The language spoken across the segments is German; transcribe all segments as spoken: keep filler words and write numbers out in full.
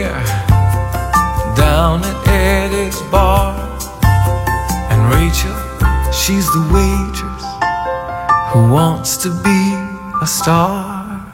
beer down at Eddie's bar. And Rachel, she's the waitress who wants to be a star.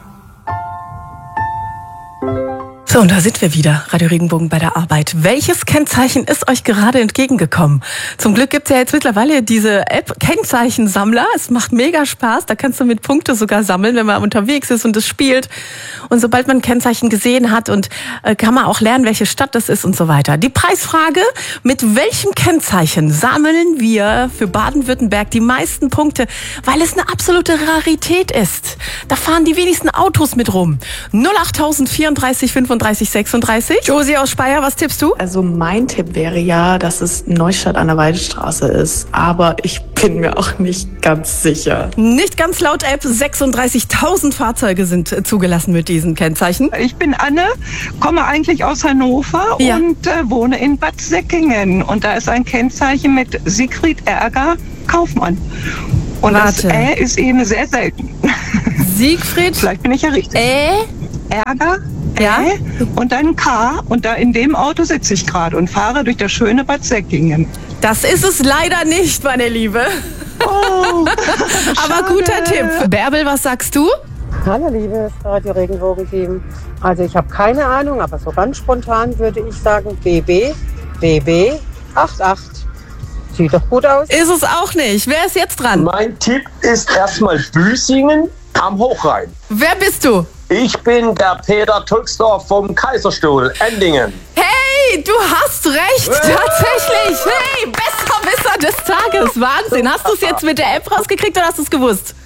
So, und da sind wir wieder, Radio Regenbogen bei der Arbeit. Welches Kennzeichen ist euch gerade entgegengekommen? Zum Glück gibt's ja jetzt mittlerweile diese App Kennzeichensammler. Es macht mega Spaß, da kannst du mit Punkte sogar sammeln, wenn man unterwegs ist und es spielt. Und sobald man ein Kennzeichen gesehen hat, und äh, kann man auch lernen, welche Stadt das ist und so weiter. Die Preisfrage: Mit welchem Kennzeichen sammeln wir für Baden-Württemberg die meisten Punkte? Weil es eine absolute Rarität ist. Da fahren die wenigsten Autos mit rum. null acht vierunddreißig fünfunddreißig sechsunddreißig. Josi aus Speyer, was tippst du? Also mein Tipp wäre ja, dass es Neustadt an der Weidestraße ist. Aber ich bin mir auch nicht ganz sicher. Nicht ganz laut App. sechsunddreißigtausend Fahrzeuge sind zugelassen mit diesen Kennzeichen. Ich bin Anne, komme eigentlich aus Hannover Ja. und äh, wohne in Bad Säckingen. Und da ist ein Kennzeichen mit Siegfried Ärger Kaufmann. Und Warte. das Ä ist eben sehr selten. Siegfried Vielleicht bin ich ja richtig. Äh, Ärger, Ja. Ä und dann K. Und da in dem Auto sitze ich gerade und fahre durch das schöne Bad Säckingen. das ist es leider nicht, meine Liebe. Oh, Aber schade. guter Tipp. Bärbel, was sagst du? Hallo liebes Radio Regenbogen-Team. Also ich habe keine Ahnung, aber so ganz spontan würde ich sagen B B, B B achtundachtzig. Sieht doch gut aus. Ist es auch nicht. Wer ist jetzt dran? Mein Tipp ist erstmal Büsingen am Hochrhein. Wer bist du? Ich bin der Peter Tolksdorf vom Kaiserstuhl, Endingen. Hey, du hast recht, tatsächlich. Hey, Besserwisser des Tages. Wahnsinn. Hast du es jetzt mit der App rausgekriegt oder hast du es gewusst?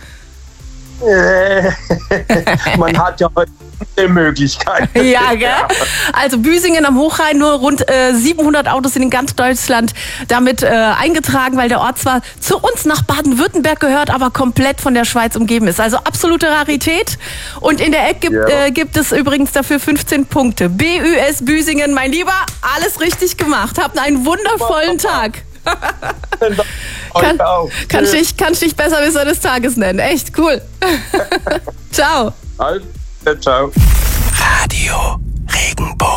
Äh, Man hat ja heute eine Möglichkeit. Ja, gell? Also Büsingen am Hochrhein, nur rund äh, siebenhundert Autos sind in ganz Deutschland damit äh, eingetragen, weil der Ort zwar zu uns nach Baden-Württemberg gehört, aber komplett von der Schweiz umgeben ist. Also absolute Rarität. Und in der App gibt, Ja. äh, gibt es übrigens dafür fünfzehn Punkte. B Ü S Büsingen, mein Lieber, alles richtig gemacht. Habt einen wundervollen Tag. Kann, auch. kannst dich, kannst dich Besserwisser des Tages nennen. Echt cool. Ciao. Also, ciao. Radio Regenbogen.